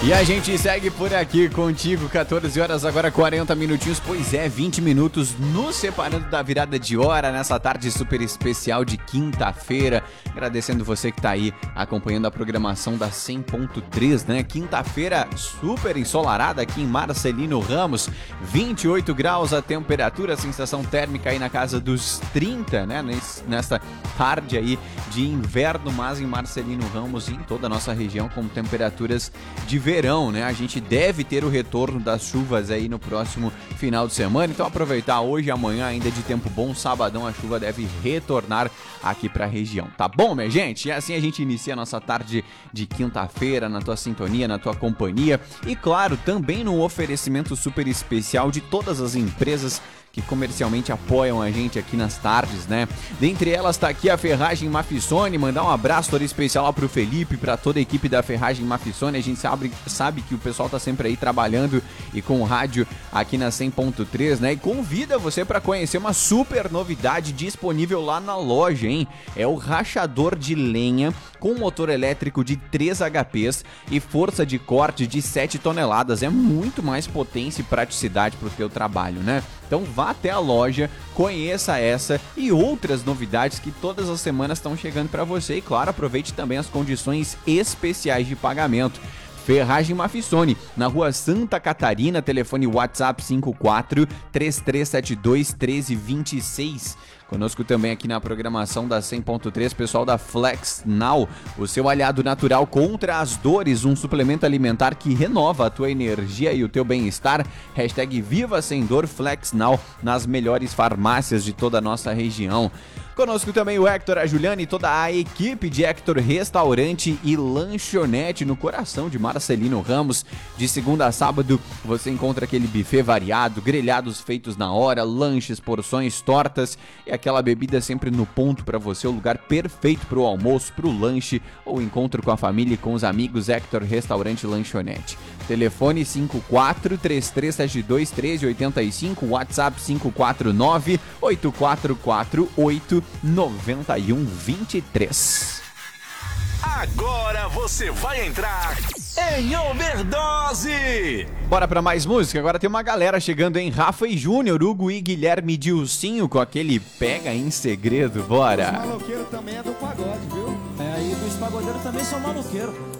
E a gente segue por aqui contigo, 14 horas, agora 40 minutinhos, pois é, 20 minutos nos separando da virada de hora nessa tarde super especial de quinta-feira. Agradecendo você que tá aí acompanhando a programação da 100.3, né? Quinta-feira super ensolarada aqui em Marcelino Ramos, 28 graus a temperatura, a sensação térmica aí na casa dos 30, né? Nesta tarde aí de inverno, mas em Marcelino Ramos e em toda a nossa região com temperaturas de verão, né? A gente deve ter o retorno das chuvas aí no próximo final de semana, então aproveitar hoje e amanhã ainda de tempo bom, sabadão a chuva deve retornar aqui pra região, tá bom, minha gente? E assim a gente inicia a nossa tarde de quinta-feira na tua sintonia, na tua companhia e claro, também no oferecimento super especial de todas as empresas que comercialmente apoiam a gente aqui nas tardes, né? Dentre elas tá aqui a Ferragem Mafissone, mandar um abraço todo especial lá pro Felipe, pra toda a equipe da Ferragem Mafissone, a gente sabe que o pessoal tá sempre aí trabalhando e com o rádio aqui na 100.3, né? E convida você pra conhecer uma super novidade disponível lá na loja, hein? É o rachador de lenha com motor elétrico de 3 HPs e força de corte de 7 toneladas. É muito mais potência e praticidade pro teu trabalho, né? Então vá até a loja, conheça essa e outras novidades que todas as semanas estão chegando para você. E claro, aproveite também as condições especiais de pagamento. Ferragem Mafissone, na rua Santa Catarina, telefone WhatsApp 54 3372 1326. Conosco também aqui na programação da 100.3, pessoal da Flex Now, o seu aliado natural contra as dores, um suplemento alimentar que renova a tua energia e o teu bem-estar. Hashtag Viva Sem Dor Flex Now, nas melhores farmácias de toda a nossa região. Conosco também o Hector, a Juliana e toda a equipe de Hector Restaurante e Lanchonete no coração de Marcelino Ramos. De segunda a sábado você encontra aquele buffet variado, grelhados feitos na hora, lanches, porções, tortas e aquela bebida sempre no ponto para você, o lugar perfeito para o almoço, para o lanche ou encontro com a família e com os amigos. Hector Restaurante e Lanchonete. Telefone 54 3372 1385, WhatsApp 549 8448 9123. Agora você vai entrar em overdose. Bora pra mais música? Agora tem uma galera chegando, hein? Rafa e Júnior, Hugo e Guilherme Dilcinho com aquele Pega em Segredo, bora. Os maloqueiros também é do pagode, viu? É, aí dos pagodeiros também são maloqueiros.